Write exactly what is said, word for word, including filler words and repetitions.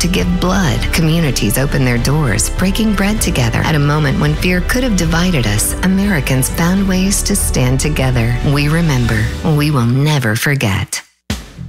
to give blood. Communities opened their doors, breaking bread together. At a moment when fear could have divided us, Americans found ways to stand together. We remember. We will never forget.